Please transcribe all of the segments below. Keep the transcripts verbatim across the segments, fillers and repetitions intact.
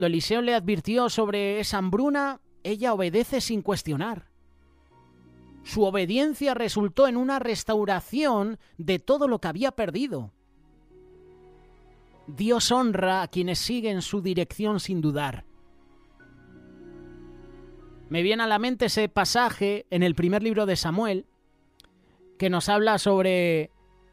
Eliseo le advirtió sobre esa hambruna, ella obedece sin cuestionar. Su obediencia resultó en una restauración de todo lo que había perdido. Dios honra a quienes siguen su dirección sin dudar. Me viene a la mente ese pasaje en el primer libro de Samuel que nos habla sobre,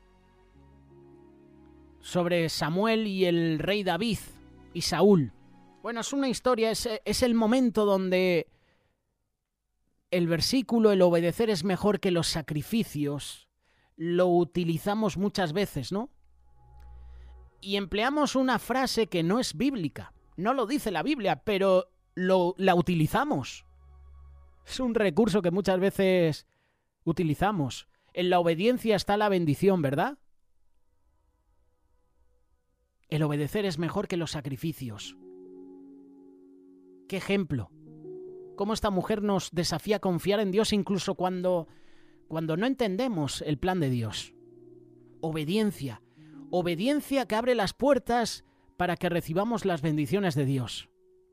sobre Samuel y el rey David y Saúl. Bueno, es una historia, es, es el momento donde el versículo, el obedecer es mejor que los sacrificios, lo utilizamos muchas veces, ¿no? Y empleamos una frase que no es bíblica, no lo dice la Biblia, pero lo, la utilizamos. Es un recurso que muchas veces utilizamos. En la obediencia está la bendición, ¿verdad? El obedecer es mejor que los sacrificios. ¿Qué ejemplo? Cómo esta mujer nos desafía a confiar en Dios incluso cuando, cuando no entendemos el plan de Dios. Obediencia. Obediencia que abre las puertas para que recibamos las bendiciones de Dios.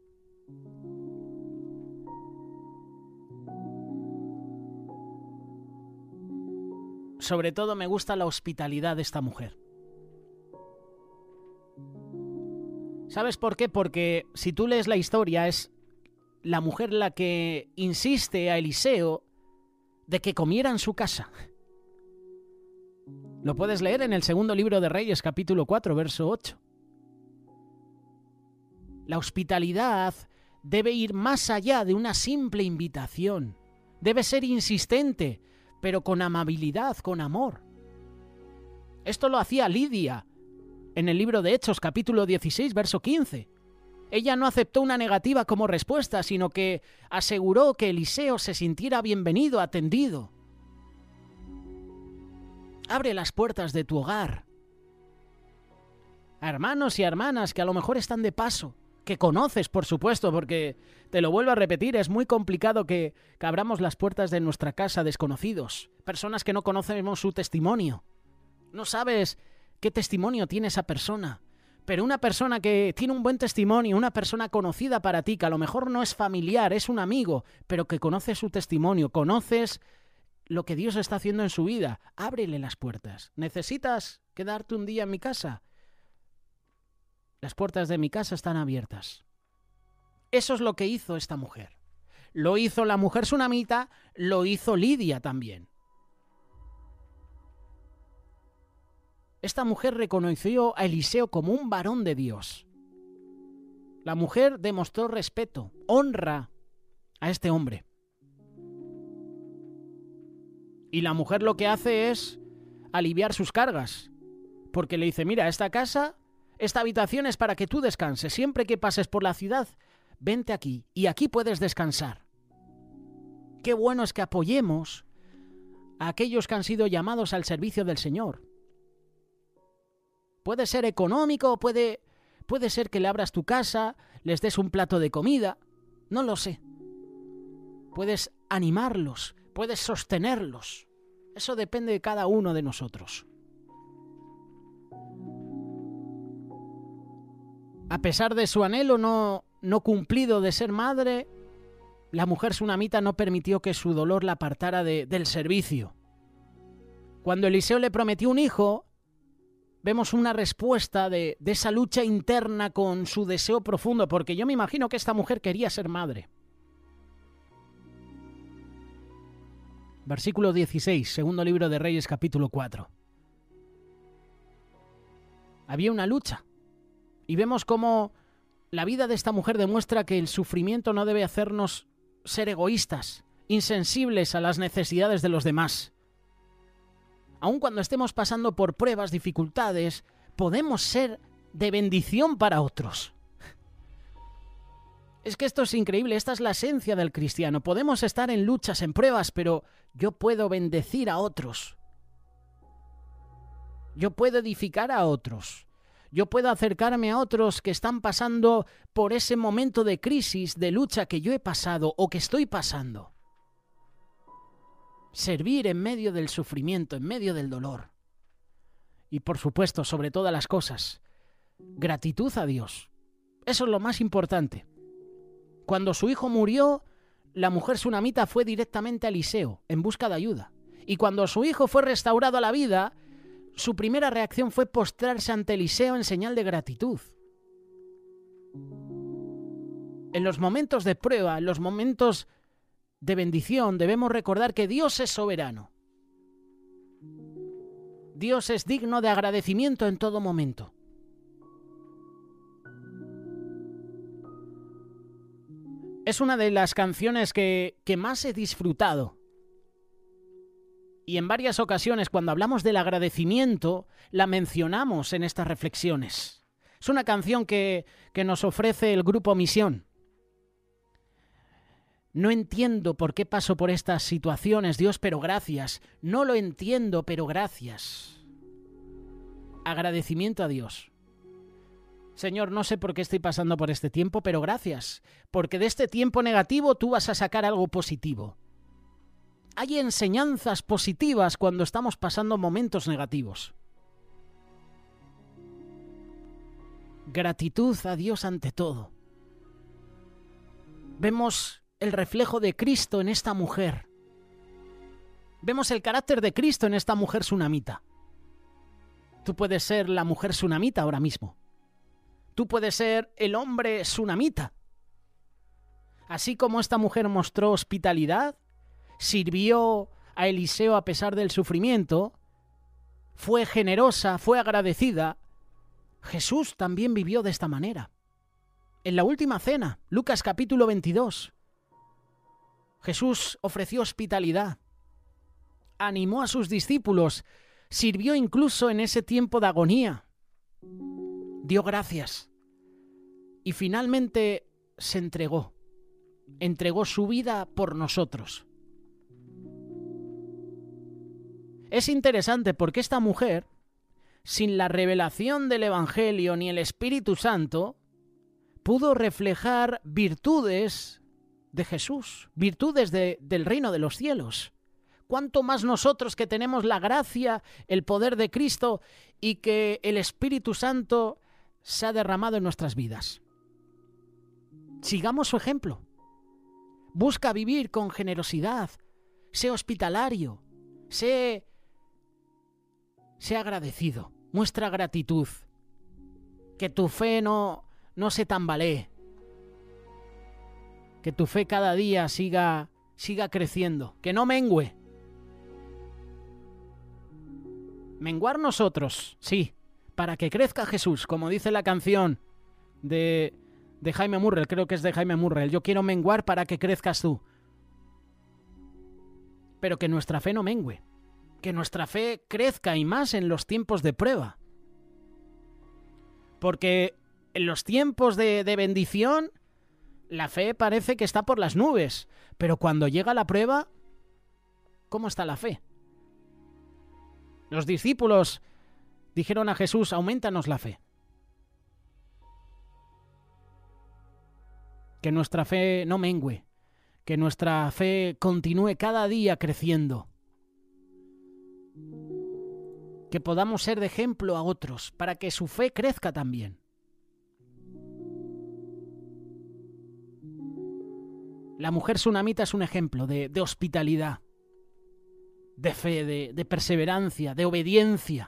Sobre todo me gusta la hospitalidad de esta mujer. ¿Sabes por qué? Porque si tú lees la historia, es la mujer la que insiste a Eliseo de que comiera en su casa. Lo puedes leer en el segundo libro de Reyes, capítulo cuatro, verso ocho. La hospitalidad debe ir más allá de una simple invitación. Debe ser insistente, pero con amabilidad, con amor. Esto lo hacía Lidia en el libro de Hechos, capítulo dieciséis, verso quince. Ella no aceptó una negativa como respuesta, sino que aseguró que Eliseo se sintiera bienvenido, atendido. Abre las puertas de tu hogar a hermanos y hermanas que a lo mejor están de paso, que conoces, por supuesto, porque, te lo vuelvo a repetir, es muy complicado que, que abramos las puertas de nuestra casa a desconocidos, personas que no conocemos su testimonio. No sabes qué testimonio tiene esa persona, pero una persona que tiene un buen testimonio, una persona conocida para ti, que a lo mejor no es familiar, es un amigo, pero que conoce su testimonio, conoces lo que Dios está haciendo en su vida, ábrele las puertas. ¿Necesitas quedarte un día en mi casa? Las puertas de mi casa están abiertas. Eso es lo que hizo esta mujer. Lo hizo la mujer sunamita, lo hizo Lidia también. Esta mujer reconoció a Eliseo como un varón de Dios. La mujer demostró respeto, honra a este hombre. Y la mujer lo que hace es aliviar sus cargas, porque le dice, mira, esta casa, esta habitación es para que tú descanses. Siempre que pases por la ciudad, vente aquí, y aquí puedes descansar. Qué bueno es que apoyemos a aquellos que han sido llamados al servicio del Señor. Puede ser económico, puede, puede ser que le abras tu casa, les des un plato de comida, no lo sé. Puedes animarlos, puedes sostenerlos. Eso depende de cada uno de nosotros. A pesar de su anhelo no, no cumplido de ser madre, la mujer sunamita no permitió que su dolor la apartara de, del servicio. Cuando Eliseo le prometió un hijo, vemos una respuesta de, de esa lucha interna con su deseo profundo, porque yo me imagino que esta mujer quería ser madre. Versículo dieciséis, segundo libro de Reyes, capítulo cuatro. Había una lucha. Y vemos cómo la vida de esta mujer demuestra que el sufrimiento no debe hacernos ser egoístas, insensibles a las necesidades de los demás. Aun cuando estemos pasando por pruebas, dificultades, podemos ser de bendición para otros. Es que esto es increíble, esta es la esencia del cristiano. Podemos estar en luchas, en pruebas, pero yo puedo bendecir a otros. Yo puedo edificar a otros. Yo puedo acercarme a otros que están pasando por ese momento de crisis, de lucha que yo he pasado o que estoy pasando. Servir en medio del sufrimiento, en medio del dolor. Y por supuesto, sobre todas las cosas, gratitud a Dios. Eso es lo más importante. Cuando su hijo murió, la mujer sunamita fue directamente a Eliseo en busca de ayuda. Y cuando su hijo fue restaurado a la vida, su primera reacción fue postrarse ante Eliseo en señal de gratitud. En los momentos de prueba, en los momentos de bendición, debemos recordar que Dios es soberano. Dios es digno de agradecimiento en todo momento. Es una de las canciones que, que más he disfrutado. Y en varias ocasiones, cuando hablamos del agradecimiento, la mencionamos en estas reflexiones. Es una canción que, que nos ofrece el Grupo Misión. No entiendo por qué paso por estas situaciones, Dios, pero gracias. No lo entiendo, pero gracias. Agradecimiento a Dios. Señor, no sé por qué estoy pasando por este tiempo, pero gracias, porque de este tiempo negativo tú vas a sacar algo positivo. Hay enseñanzas positivas cuando estamos pasando momentos negativos. Gratitud a Dios ante todo. Vemos el reflejo de Cristo en esta mujer. Vemos el carácter de Cristo en esta mujer sunamita. Tú puedes ser la mujer sunamita ahora mismo. Tú puedes ser el hombre sunamita. Así como esta mujer mostró hospitalidad, sirvió a Eliseo a pesar del sufrimiento, fue generosa, fue agradecida, Jesús también vivió de esta manera. En la última cena, Lucas capítulo veintidós, Jesús ofreció hospitalidad, animó a sus discípulos, sirvió incluso en ese tiempo de agonía, dio gracias y finalmente se entregó, entregó su vida por nosotros. Es interesante porque esta mujer, sin la revelación del Evangelio ni el Espíritu Santo, pudo reflejar virtudes de Jesús, virtudes de, del reino de los cielos. ¿Cuánto más nosotros que tenemos la gracia, el poder de Cristo y que el Espíritu Santo se ha derramado en nuestras vidas? Sigamos su ejemplo. Busca vivir con generosidad, sé hospitalario, sé, sé agradecido, muestra gratitud, que tu fe no, no se tambalee, que tu fe cada día siga, siga creciendo, que no mengüe. Menguar nosotros, sí, para que crezca Jesús, como dice la canción de, de Jaime Murrell, creo que es de Jaime Murrell, yo quiero menguar para que crezcas tú. Pero que nuestra fe no mengüe, que nuestra fe crezca y más en los tiempos de prueba. Porque en los tiempos de, de bendición, la fe parece que está por las nubes, pero cuando llega la prueba, ¿cómo está la fe? Los discípulos dijeron a Jesús, aumentanos la fe. Que nuestra fe no mengüe, que nuestra fe continúe cada día creciendo. Que podamos ser de ejemplo a otros para que su fe crezca también. La mujer sunamita es un ejemplo de, de hospitalidad, de fe, de, de perseverancia, de obediencia.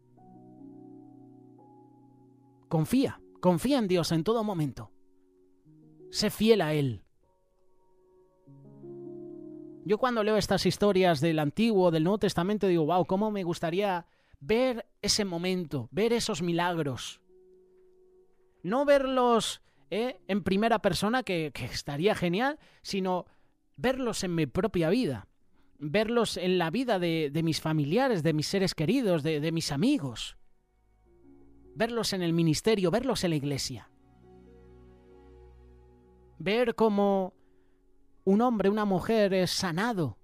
Confía, confía en Dios en todo momento. Sé fiel a Él. Yo cuando leo estas historias del Antiguo, del Nuevo Testamento, digo, wow, cómo me gustaría ver ese momento, ver esos milagros. No verlos eh, en primera persona, que, que estaría genial, sino verlos en mi propia vida. Verlos en la vida de, de mis familiares, de mis seres queridos, de, de mis amigos. Verlos en el ministerio, verlos en la iglesia. Ver cómo un hombre, una mujer es sanado.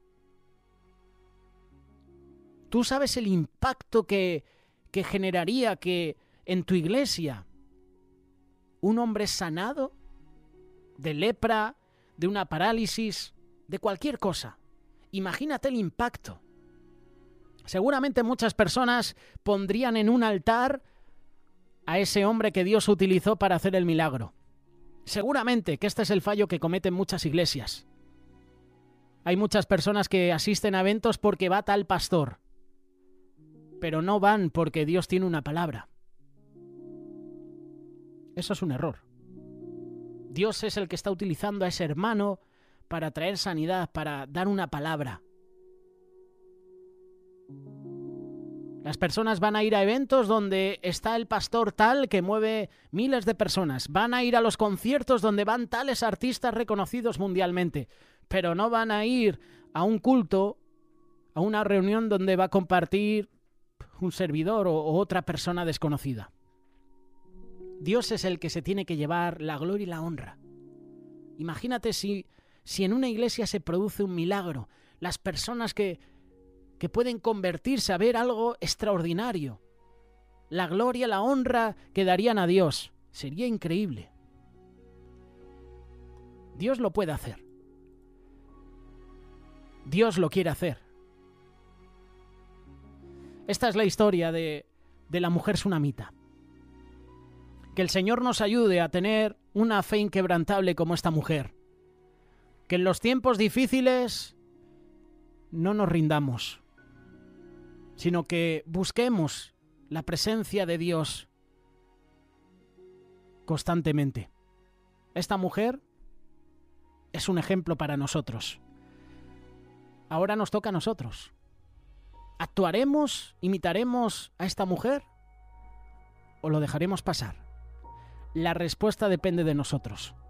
Tú sabes el impacto que, que generaría que en tu iglesia un hombre sanado de lepra, de una parálisis, de cualquier cosa. Imagínate el impacto. Seguramente muchas personas pondrían en un altar a ese hombre que Dios utilizó para hacer el milagro. Seguramente que este es el fallo que cometen muchas iglesias. Hay muchas personas que asisten a eventos porque va tal pastor, pero no van porque Dios tiene una palabra. Eso es un error. Dios es el que está utilizando a ese hermano para traer sanidad, para dar una palabra. Las personas van a ir a eventos donde está el pastor tal que mueve miles de personas. Van a ir a los conciertos donde van tales artistas reconocidos mundialmente. Pero no van a ir a un culto, a una reunión donde va a compartir un servidor o, o otra persona desconocida. Dios es el que se tiene que llevar la gloria y la honra. Imagínate si, si en una iglesia se produce un milagro. Las personas que... que pueden convertirse a ver algo extraordinario. La gloria, la honra que darían a Dios. Sería increíble. Dios lo puede hacer. Dios lo quiere hacer. Esta es la historia de, de la mujer sunamita. Que el Señor nos ayude a tener una fe inquebrantable como esta mujer. Que en los tiempos difíciles no nos rindamos, sino que busquemos la presencia de Dios constantemente. Esta mujer es un ejemplo para nosotros. Ahora nos toca a nosotros. ¿Actuaremos, imitaremos a esta mujer o lo dejaremos pasar? La respuesta depende de nosotros.